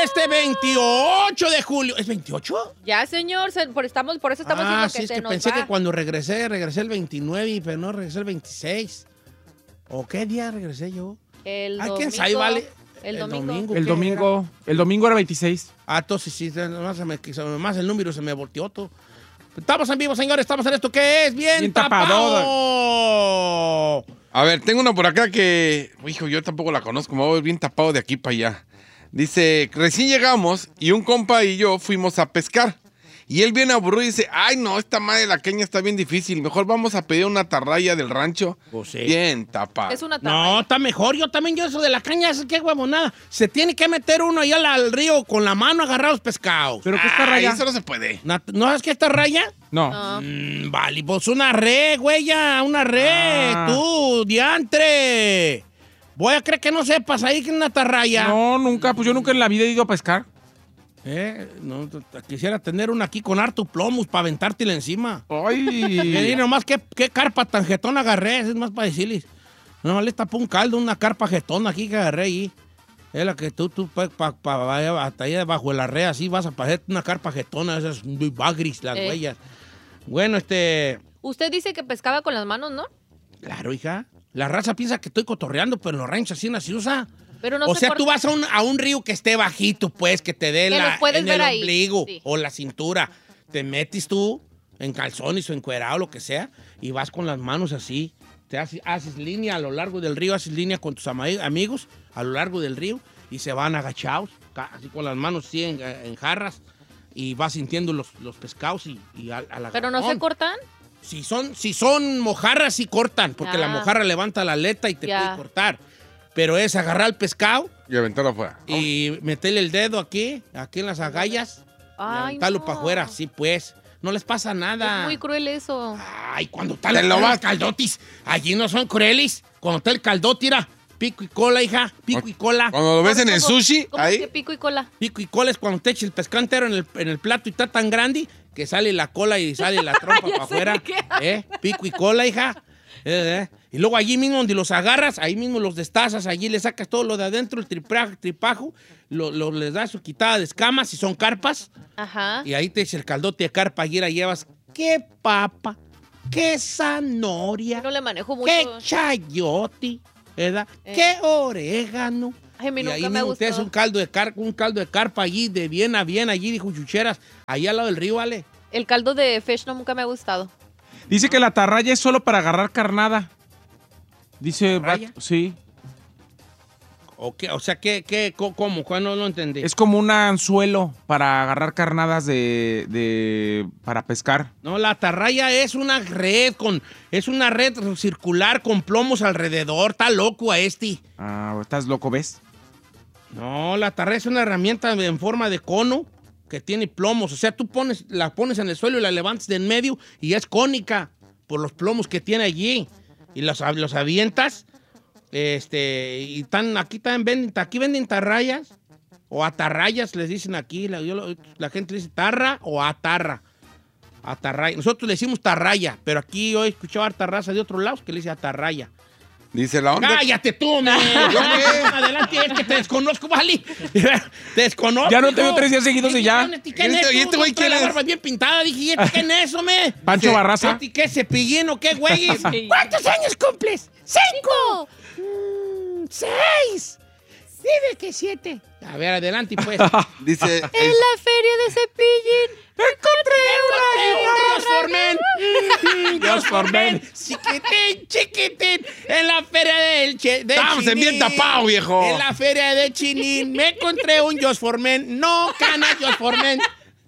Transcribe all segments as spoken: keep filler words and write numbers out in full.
este veintiocho de julio. ¿Es veintiocho? Ya, señor, se- por, estamos, por eso estamos Ah, diciendo sí, que es se que nos pensé va. que cuando regresé, regresé el veintinueve, pero no, regresé el veintiséis. ¿O qué día regresé yo? El Ay, domingo. quién sabe, vale. El El domingo. domingo. El ¿Qué domingo, el domingo era veintiséis. Ah, entonces sí, nomás, se me, se me- más el número se me volteó todo. Estamos en vivo, señores, estamos en esto que es bien, Bien tapado. A ver, tengo una por acá que, hijo, yo tampoco la conozco, me voy bien tapado de aquí para allá. Dice, recién llegamos y un compa y yo fuimos a pescar. Y él viene aburrido y dice, ay, no, esta madre de la caña está bien difícil. Mejor vamos a pedir una atarraya del rancho. Pues sí. Bien tapado. Es una No, tarde. está mejor. Yo también, yo eso de la caña, eso qué huevonada. Se tiene que meter uno allá al, al río con la mano a agarrar los pescados. ¿Pero qué está Ay, raya? eso no se puede. Na- ¿No sabes qué esta raya? No. No. Mm, vale, pues una red, güey, ya, una red. Ah. Tú, diantre. Voy a creer que no sepas ahí que es una tarraya. No, nunca, pues yo nunca en la vida he ido a pescar. Eh, no, t- t- quisiera tener una aquí con harto plomos para aventártela encima. Y Ay. nomás qué, qué carpa tan jetón agarré, es más para decirles. No, le tapó un caldo, una carpa jetón aquí que agarré ahí. Es la que tú, tú, pa, pa, pa- vaya hasta ahí debajo de la red, así vas a pasar una carpa jetona, esas muy bagris, las Eh. huellas. Bueno, este, Usted dice que pescaba con las manos, ¿no? claro, hija. La raza piensa que estoy cotorreando, pero en los ranchos así no se usa. Pero no o se sea, corta. tú vas a un, a un río que esté bajito, pues, que te dé Que la, los puedes en ver el ahí, ombligo sí. o la cintura. Te metes tú en calzones o encuerado, lo que sea, y vas con las manos así. Te haces, haces línea a lo largo del río, haces línea con tus ama- amigos a lo largo del río y se van agachados, ca- así con las manos así en, en jarras, y vas sintiendo los, los pescados y, y al, al Pero no se agarrón. cortan. Si son, si son mojarras, sí cortan, porque Ah. la mojarra levanta la aleta y te Ya. puede cortar. Pero es agarrar el pescado Y aventarlo afuera. y meterle el dedo aquí, aquí en las agallas, y Ay, aventarlo no. para afuera, así pues. No les pasa nada. Es muy cruel eso. Ay, cuando está Te la- lo los vas- caldotis, allí no son crueles. Cuando está el caldote, mira, pico y cola, hija, pico y cola. Cuando lo ves en el ¿Cómo- sushi, cómo ahí. que pico y cola? Pico y cola es cuando te eches el pescado entero en el, en el plato y está tan grande que sale la cola y sale la trompa Ya para sé afuera. de qué ¿Eh? Pico y cola, hija. Eh, eh. Y luego allí mismo donde los agarras, ahí mismo los destazas, allí le sacas todo lo de adentro, el tripa- tripajo, lo, lo- les das su quitada de escamas si son carpas, Ajá. y ahí te echas el caldote de carpa, allí la llevas. ¡Qué papa! ¡Qué zanahoria! No le manejo mucho. ¡Qué chayote! ¿Verdad? Eh. ¡Qué orégano! Ay, a mí Y ahí nunca me mismo gustó. te haces un caldo de car un caldo de carpa allí, de bien a bien, allí, dijo Chucheras, allá al lado del río, ¿vale? El caldo de fish no nunca me ha gustado. Dice que la atarraya es solo para agarrar carnada. Dice, ¿Atarraya? vato, sí. ¿O, qué? O sea, ¿qué, qué, co- cómo? ¿Cuándo no lo entendí? Es como un anzuelo para agarrar carnadas de, de para pescar. No, la atarraya es una red con, es una red circular con plomos alrededor. Está loco a este. Ah, ¿estás loco, ves? No, la atarraya es una herramienta en forma de cono que tiene plomos. O sea, tú pones, la pones en el suelo y la levantas de en medio y es cónica por los plomos que tiene allí. Y los, los avientas. Este, y tan, aquí también venden, aquí venden tarrayas o atarrayas, les dicen aquí. La, yo lo- la gente le dice tarra o atarra. Atarraya. Nosotros le decimos tarraya, pero aquí yo he escuchado harta raza de otros lados que le dice atarraya. Dice la onda. ¡Cállate tú, me! Adelante, es que te desconozco, ¿vale? Te desconozco. Ya no te veo hijo. tres días seguidos y ya. ¿Y este, ¿Y este güey quién la es? barba bien pintada. Dije, ¿y este quién es eso, me? Pancho Barraza. ¿Este qué, cepillín o qué, güey? Sí. ¿Cuántos años cumples? ¡Cinco! Mm, ¡Seis! Dime que siete. A ver, adelante, pues. Dice, En la feria de Cepillín encontré una guitarra. Dios Formen. Chiquitín, chiquitín. En la feria del che, de Estamos en bien Chinín. tapado, viejo. En la feria de Chinín me encontré un Dios Formen. No, cana, Dios Formen.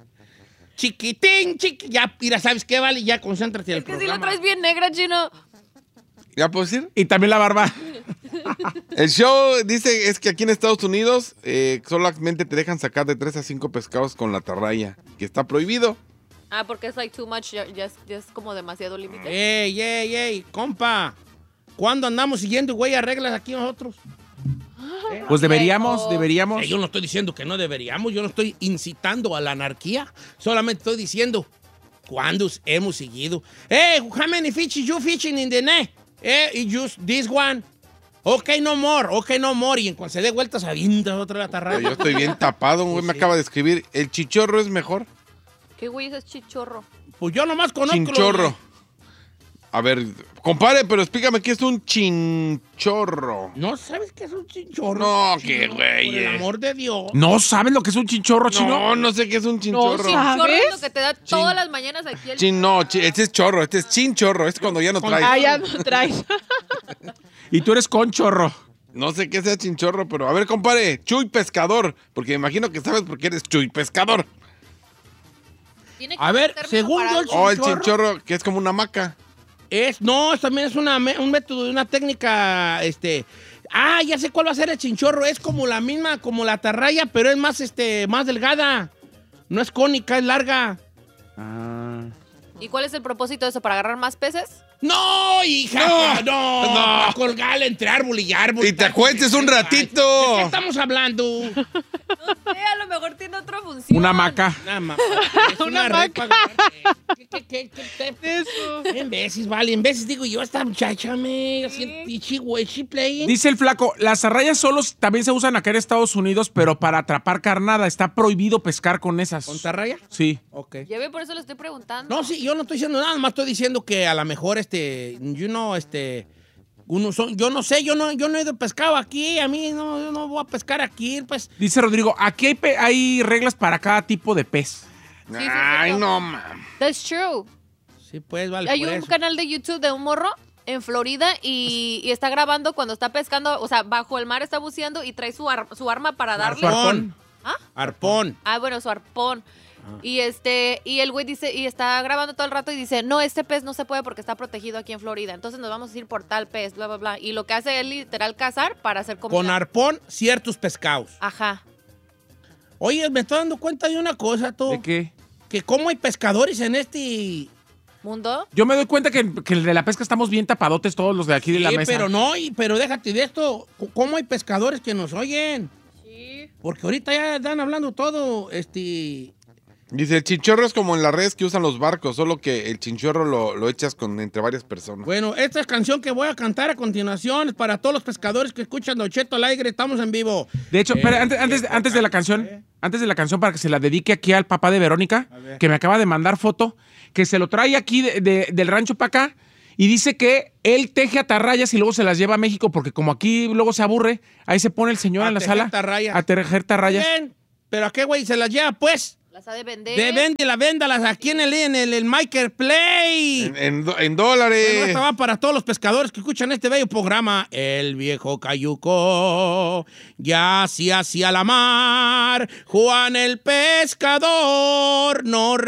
Chiquitín, chiqui. Ya, mira, ¿sabes qué, vale? Ya concéntrate en el Es que si programa. la traes bien negra, chino. ¿ya puedo decir? Y también la barba. El show dice es que aquí en Estados Unidos eh, solamente te dejan sacar de tres a cinco pescados con la atarraya, que está prohibido. Ah, porque es like too much, ya, ya es, ya es como demasiado límite. Ey, ey, ey, compa. ¿Cuándo andamos siguiendo, güey, a reglas aquí nosotros? Pues deberíamos, Viejo. deberíamos. Eh, yo no estoy diciendo que no deberíamos, yo no estoy incitando a la anarquía, solamente estoy diciendo cuándo hemos seguido. Hey, how many fishes you fishing in the net? Eh, you use this one. Ok, no more, ok, no more. Y en cuanto se dé vueltas, avienta otra la Pero tarraya. yo estoy bien tapado, güey. Me Sí. acaba de escribir. ¿El chichorro es mejor? ¿Qué güey es chichorro? Pues yo nomás conozco los- Chinchorro. A ver, compadre, pero explícame qué es un chinchorro. ¿No sabes qué es un chinchorro? No, Chino? qué güey, Por el eh. amor de Dios. ¿No sabes lo que es un chinchorro, chino? No, no sé qué es un chinchorro. Chichorro ¿Sabes? es lo que te da todas las mañanas aquí el... Chin, no, chi- este es chorro, este es chinchorro. Este es cuando ya no Con- traes. Ah, ya no traes. Y tú eres conchorro. No sé qué sea chinchorro, pero a ver, compadre, Chuy Pescador. Porque me imagino que sabes por qué eres Chuy Pescador. Tiene que A ver, ser término según para yo, algo. Oh, el Chinchorro. chinchorro, que es como una hamaca. Es, no, también es una, me- un método, una técnica, este... Ah, ya sé cuál va a ser el chinchorro. Es como la misma, como la atarraya, pero es más, este, más delgada. No es cónica, es larga. Ah. ¿Y cuál es el propósito de eso? ¿Para agarrar más peces? ¡No, hija! ¡No! no. Para colgarla entre árbol y árbol. Y te acuestes un ratito. ¿De qué estamos hablando? No sé, a lo mejor tiene otra función. Una hamaca. Nada más. Es Una una red vaca. para agarrar. ¿Qué, qué, qué, qué, qué? Eso. En veces, vale, en veces digo yo, esta muchacha me haciendo tichi, güey, she playing. Dice el flaco, las arrayas solos también se usan acá en Estados Unidos, pero para atrapar carnada. Está prohibido pescar con esas. ¿Con tarraya? Sí. Ok. Ya ve, por eso le estoy preguntando. No, sí, yo no estoy diciendo nada, más estoy diciendo que a lo mejor, este, you know, este, uno son, yo no sé, yo no, yo no he ido pescado aquí, a mí no, yo no voy a pescar aquí, pues. Dice Rodrigo, aquí hay, pe- hay reglas para cada tipo de pez. sí, Ay, sí. no, mam. That's true. Sí, pues, vale, Hay por un eso. canal de YouTube de un morro en Florida y, y está grabando cuando está pescando, o sea, bajo el mar está buceando y trae su, ar- su arma para darle. Arpón. ¿Ah? Arpón. Ah, bueno, su arpón. Y este, y el güey dice, y está grabando todo el rato y dice, no, este pez no se puede porque está protegido aquí en Florida. Entonces nos vamos a ir por tal pez, bla, bla, bla. Y lo que hace es literal cazar para hacer comida. Con arpón, ciertos pescados. Ajá. Oye, me estoy dando cuenta de una cosa, tú. ¿De qué? Que cómo hay pescadores en este... ¿Mundo? Yo me doy cuenta que, que el de la pesca estamos bien tapadotes todos los de aquí de la Sí, mesa. pero no, y- pero déjate de esto. ¿Cómo hay pescadores que nos oyen? Sí. Porque ahorita ya están hablando todo, este... Dice, el chinchorro es como en las redes que usan los barcos, solo que el chinchorro lo, lo echas con, entre varias personas. Bueno, esta canción que voy a cantar a continuación es para todos los pescadores que escuchan Don Cheto al aire. Estamos en vivo. De hecho, Eh, espera, antes, antes, ¿qué? antes de la canción, antes de la canción para que se la dedique aquí al papá de Verónica, ver. que me acaba de mandar foto, que se lo trae aquí de- de- del rancho para acá y dice que él teje atarrayas y luego se las lleva a México porque como aquí luego se aburre, ahí se pone el señor A en la tejer sala tarrayas. a tejer tarrayas. Bien, pero ¿a qué güey se las lleva, pues? Las ha de vender. De véndela, véndalas aquí en el, en el, el Maker Play. En, en do- en Bueno, dólares. esta va para todos los pescadores que escuchan este bello programa. El viejo cayuco ya se hacia la mar. Juan el pescador no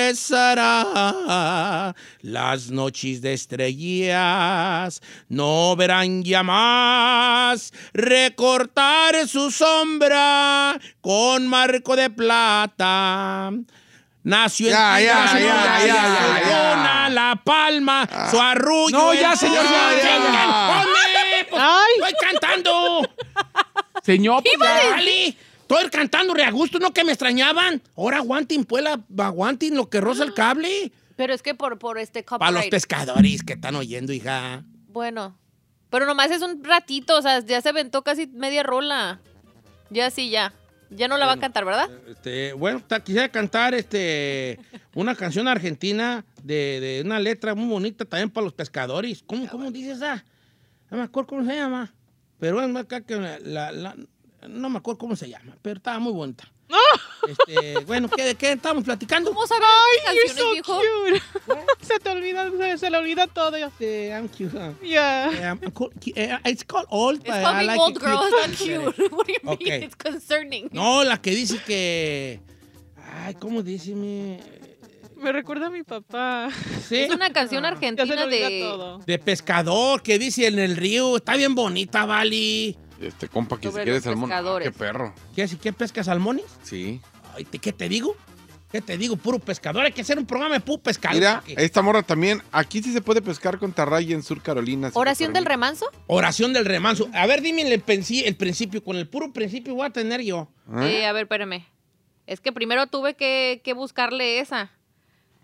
regresará. Las noches de estrellas no verán ya más recortar su sombra con marco de plata. Nació en Ya, ya, Tijuana, ya, ya, ya, ya. Tijuana, La Palma, su arrullo. No, el- ya, señor, ya, ya, ya. ¡Ponme! Pues, Ay. ¡Estoy cantando! Señor, pues, ya. ¡Vale! Estoy cantando re a gusto, ¿no? Que me extrañaban. Ahora aguanten, pues, la, aguanten lo que roza el cable. Pero es que por, por este Para los copyright. pescadores que están oyendo, hija. Bueno. Pero nomás es un ratito, o sea, ya se aventó casi media rola. Ya sí, ya. Ya no la va a cantar, ¿verdad? Este, bueno, ta- quisiera cantar este, una canción argentina de, de una letra muy bonita también para los pescadores. ¿Cómo, cómo dice esa? No me acuerdo cómo se llama. Pero es más acá que la, la- la- no me acuerdo cómo se llama, pero estaba muy bonita. Este, bueno, ¿qué, ¿de qué estamos platicando? ¿Cómo sabes Ay, you're canciones, so viejo? cute. Se te olvida, se, se le olvida todo. Ya. Este, I'm cute, huh? Yeah. Um, I'm cool- eh, it's called old, It's but I called like old it girl, cute. it's not cute. What do you mean? Okay. It's concerning. No, la que dice que... Ay, ¿cómo dice mi...? Me recuerda a mi papá. ¿Sí? Es una canción Ya se le argentina olvida de... todo. De pescador, que dice en el río. Está bien bonita, Vali. Este compa que Sobre se quiere los salmón. Ah, pescadores. qué perro. ¿Qué, así, ¿Qué pesca salmones? Sí. Ay, ¿te- ¿qué te digo? ¿Qué te digo? Puro pescador. Hay que hacer un programa de puro pescador. Mira, ¿Qué? esta morra también. Aquí sí se puede pescar con tarraya en Sur Carolina. sí, ¿Oración del Carolina. remanso? Oración del remanso. A ver, dime el, princi- el principio. Con el puro principio voy a tener yo. ¿Eh? Eh, a ver, espérame. Es que primero tuve que, que buscarle esa.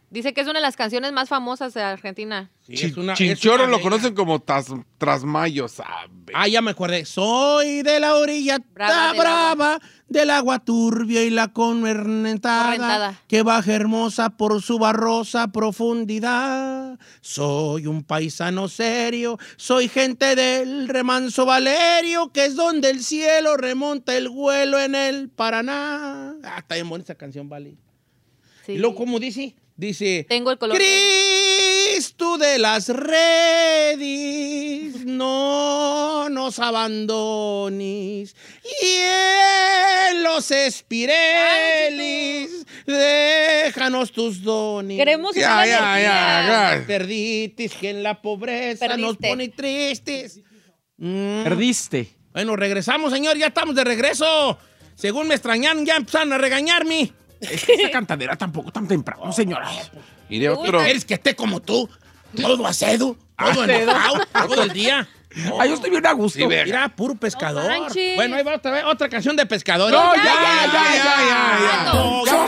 Dice que es una de las canciones más famosas de Argentina. Sí, Chin- es una- es Chinchorro una lo bella. conocen como tas- Trasmayo, ¿sabe? Ah, ya me acordé. Soy de la orilla Brava brava, del brava del agua turbia y la correntada, Correntada. que baja hermosa por su barrosa profundidad. Soy un paisano serio, soy gente del remanso Valerio, que es donde el cielo remonta el vuelo en el Paraná. Ah, está bien bonita esa canción, vale. Sí. Y luego, ¿cómo dice? Dice... Tengo el color. Cristo de las redes, no nos abandones. Y en los espirelis, déjanos tus dones. Queremos Ya, una ya, energía. ya, ya. Perditis, que en la pobreza nos Perdiste. pone tristes. Mm. Perdiste. Bueno, regresamos, señor, ya estamos de regreso. Según me extrañaron, ya empezaron a regañarme. Es que esa cantadera tampoco tan temprano, señora. Iré otro. ¿Quieres que esté como tú? Todo acedo, todo Acedo. enojado, todo el día. Ah, yo estoy bien a gusto. Sí, ve. Mira, puro pescador. No manches. Bueno, ahí va otra vez, otra canción de pescadores. No, ya, ya, ya, ya, ya, ya, ya. No, Ya.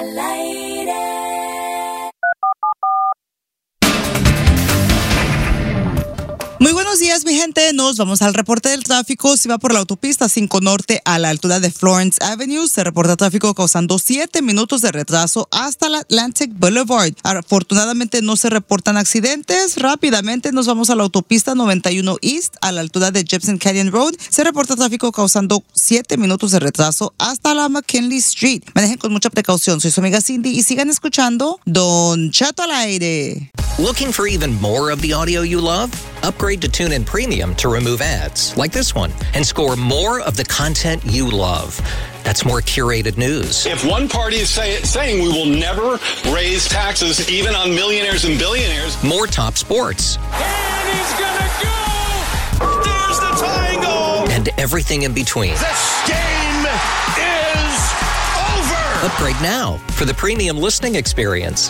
Muy buenos días, mi gente. Nos vamos al reporte del tráfico. Si va por la autopista cinco Norte a la altura de Florence Avenue, se reporta tráfico causando siete minutos de retraso hasta la Atlantic Boulevard. Afortunadamente no se reportan accidentes. Rápidamente nos vamos a la autopista noventa y uno East a la altura de Jefferson Canyon Road. Se reporta tráfico causando siete minutos de retraso hasta la McKinley Street. Manejen con mucha precaución. Soy su amiga Cindy y sigan escuchando Don Chato al aire. Looking for even more of the audio you love? Upgrade to TuneIn Premium to remove ads, like this one, and score more of the content you love. That's more curated news. If one party is say, saying we will never raise taxes even on millionaires and billionaires. More top sports. And he's gonna go! There's the tying goal! And everything in between. This game is over! Upgrade now for the premium listening experience.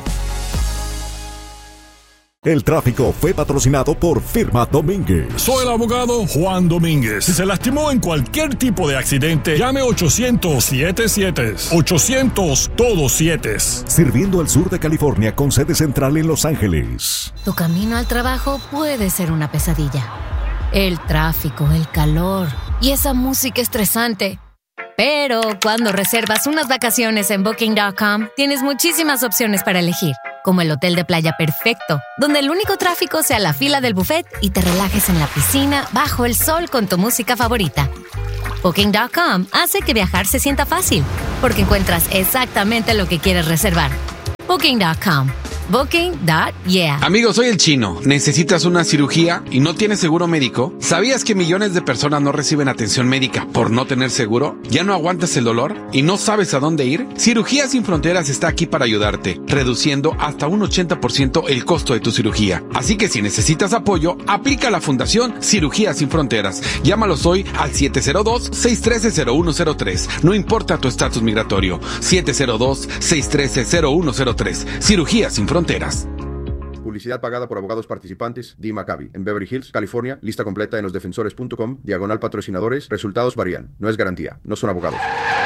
El tráfico fue patrocinado por Firma Domínguez. Soy el abogado Juan Domínguez. Si se lastimó en cualquier tipo de accidente, llame ochocientos siete siete. ochocientos todos siete. Sirviendo al sur de California con sede central en Los Ángeles. Tu camino al trabajo puede ser una pesadilla. El tráfico, el calor y esa música estresante. Pero cuando reservas unas vacaciones en Booking punto com, tienes muchísimas opciones para elegir, como el hotel de playa perfecto, donde el único tráfico sea la fila del buffet y te relajes en la piscina bajo el sol con tu música favorita. Booking punto com hace que viajar se sienta fácil, porque encuentras exactamente lo que quieres reservar. Booking punto com. Booking punto yeah. Amigo, soy el Chino. ¿Necesitas una cirugía y no tienes seguro médico? ¿Sabías que millones de personas no reciben atención médica por no tener seguro? ¿Ya no aguantas el dolor y no sabes a dónde ir? Cirugías Sin Fronteras está aquí para ayudarte, reduciendo hasta un ochenta por ciento el costo de tu cirugía. Así que si necesitas apoyo, aplica a la Fundación Cirugías Sin Fronteras. Llámalos hoy al siete cero dos, seis uno tres, cero uno cero tres. No importa tu estatus migratorio. siete cero dos, seis uno tres, cero uno cero tres. Cirugías Sin Fronteras. Fronteras. Publicidad pagada por abogados participantes. Dee Maccabi. En Beverly Hills, California. Lista completa en los defensores punto com. Diagonal patrocinadores. Resultados varían. No es garantía. No son abogados.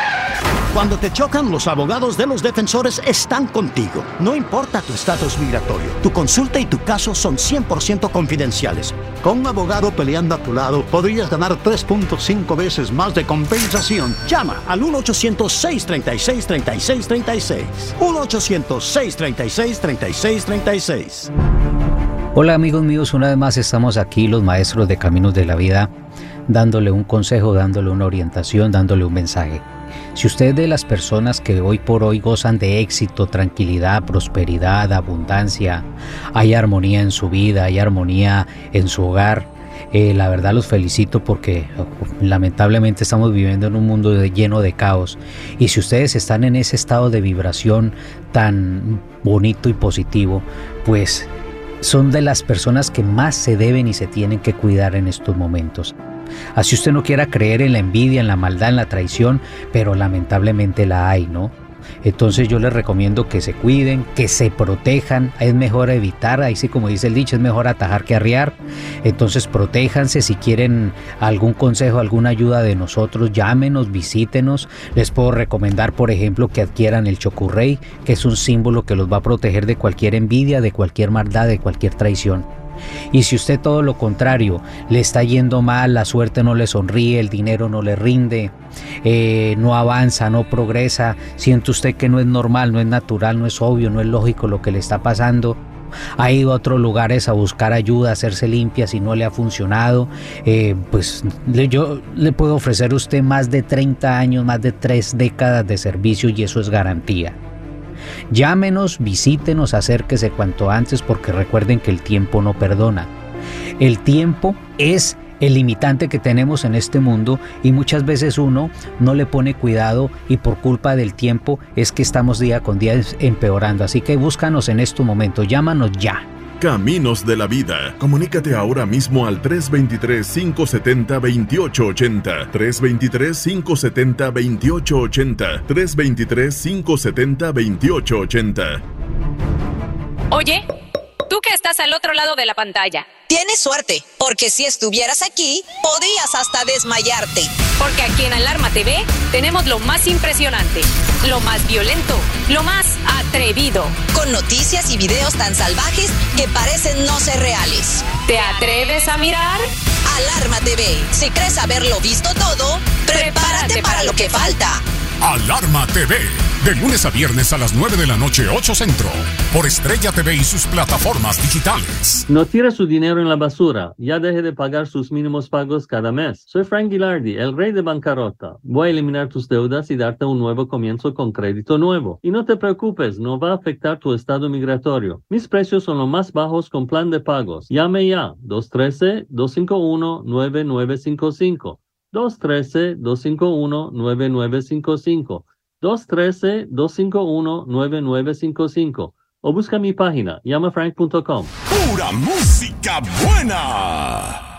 Cuando te chocan, los abogados de los defensores están contigo. No importa tu estatus migratorio. Tu consulta y tu caso son cien por ciento confidenciales. Con un abogado peleando a tu lado, podrías ganar tres punto cinco veces más de compensación. Llama al uno ochocientos, seis tres seis, tres seis tres seis. uno ochocientos, seis tres seis, tres seis tres seis. Hola amigos míos, una vez más estamos aquí los maestros de Caminos de la Vida, dándole un consejo, dándole una orientación, dándole un mensaje. Si usted es de las personas que hoy por hoy gozan de éxito, tranquilidad, prosperidad, abundancia, hay armonía en su vida, hay armonía en su hogar, eh, la verdad los felicito porque lamentablemente estamos viviendo en un mundo de, lleno de caos. Y si ustedes están en ese estado de vibración tan bonito y positivo, pues son de las personas que más se deben y se tienen que cuidar en estos momentos. Así usted no quiera creer en la envidia, en la maldad, en la traición, pero lamentablemente la hay, ¿no? Entonces yo les recomiendo que se cuiden, que se protejan. Es mejor evitar, ahí sí como dice el dicho, es mejor atajar que arriar. Entonces protéjanse. Si quieren algún consejo, alguna ayuda de nosotros, llámenos, visítenos. Les puedo recomendar, por ejemplo, que adquieran el Chocurrey, que es un símbolo que los va a proteger de cualquier envidia, de cualquier maldad, de cualquier traición. Y si usted todo lo contrario, le está yendo mal, la suerte no le sonríe, el dinero no le rinde, eh, no avanza, no progresa, siente usted que no es normal, no es natural, no es obvio, no es lógico lo que le está pasando, ha ido a otros lugares a buscar ayuda, a hacerse limpia, si no le ha funcionado, eh, pues le, yo le puedo ofrecer a usted más de treinta años, más de tres décadas de servicio, y eso es garantía. Llámenos, visítenos, acérquese cuanto antes, porque recuerden que el tiempo no perdona. El tiempo es el limitante que tenemos en este mundo, y muchas veces uno no le pone cuidado, y por culpa del tiempo es que estamos día con día empeorando. Así que búscanos en este momento, llámanos ya. Caminos de la Vida. Comunícate ahora mismo al tres dos tres, cinco siete cero, dos ocho ocho cero. tres dos tres, cinco siete cero, dos ocho ocho cero. tres dos tres, cinco siete cero, dos ocho ocho cero. Oye, tú que estás al otro lado de la pantalla. Tienes suerte, porque si estuvieras aquí, podrías hasta desmayarte. Porque aquí en Alarma T V tenemos lo más impresionante, lo más violento, lo más atrevido. Con noticias y videos tan salvajes que parecen no ser reales. ¿Te atreves a mirar? Alarma T V. Si crees haberlo visto todo, prepárate, prepárate para lo que falta. Alarma T V. De lunes a viernes a las nueve de la noche, ocho Centro. Por Estrella T V y sus plataformas digitales. No tire su dinero en la basura. Ya deje de pagar sus mínimos pagos cada mes. Soy Frank Gilardi, el rey de bancarrota. Voy a eliminar tus deudas y darte un nuevo comienzo con crédito nuevo. Y no te preocupes, no va a afectar tu estado migratorio. Mis precios son los más bajos con plan de pagos. Llame ya. dos uno tres, dos cinco uno, nueve nueve cinco cinco. dos uno tres, dos cinco uno, nueve nueve cinco cinco. dos uno tres, dos cinco uno, nueve nueve cinco cinco. O busca mi página, llama frank punto com. ¡Pura música buena!